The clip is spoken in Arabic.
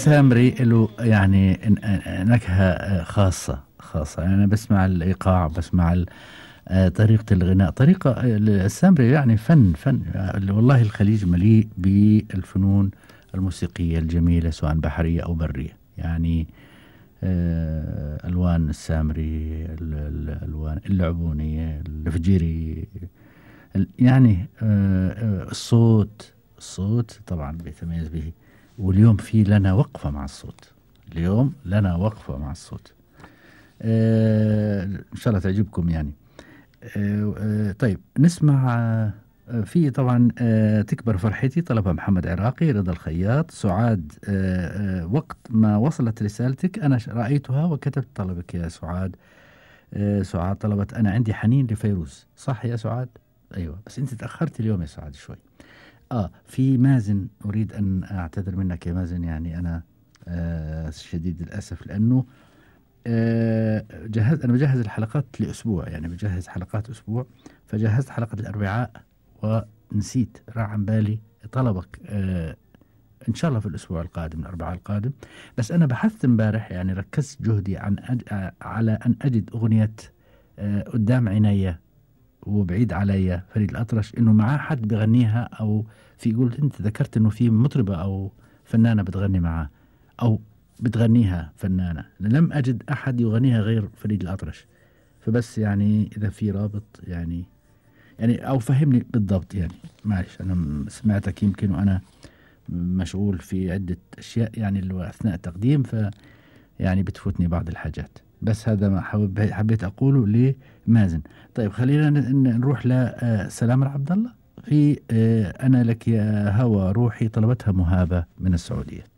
السامري له يعني نكهة خاصة. يعني أنا بسمع الإيقاع، بسمع طريقة الغناء، طريقة السامري يعني فن. والله الخليج مليء بالفنون الموسيقية الجميلة سواء بحرية أو برية. يعني ألوان السامري، الألوان اللعبونية، الفجيري، يعني الصوت طبعا بيتميز به. واليوم في لنا وقفة مع الصوت، اليوم لنا وقفة مع الصوت. إن شاء الله تعجبكم يعني. طيب نسمع. في طبعا تكبر فرحتي طلبها محمد عراقي، رضا الخياط، سعاد. وقت ما وصلت رسالتك أنا رأيتها وكتبت طلبك يا سعاد. سعاد طلبت أنا عندي حنين لفيروز. صح يا سعاد؟ أيوة، بس أنت تأخرت اليوم يا سعاد شوي. في مازن، أريد أن أعتذر منك يا مازن. يعني أنا شديد الأسف، لأنه أنا بجهز الحلقات لأسبوع، يعني بجهز حلقات أسبوع، فجهزت حلقة الأربعاء ونسيت، راح عن بالي طلبك. إن شاء الله في الأسبوع القادم، الأربعاء القادم. بس أنا بحثت امبارح، يعني ركزت جهدي على أن أجد أغنية قدام عيني وبعيد عليا فريد الأطرش، إنه معاه حد بغنيها، أو في، قلت أنت ذكرت إنه في مطربة أو فنانة بتغني معاه، أو بتغنيها فنانة. لم أجد أحد يغنيها غير فريد الأطرش. فبس يعني إذا في رابط، يعني أو فهمني بالضبط. يعني معلش، أنا سمعتك يمكن وأنا مشغول في عدة أشياء يعني اللي أثناء التقديم، يعني بتفوتني بعض الحاجات. بس هذا ما حبيت أقوله لمازن. طيب خلينا نروح لسلام عبد الله في أنا لك يا هوى روحي، طلبتها مهابة من السعودية.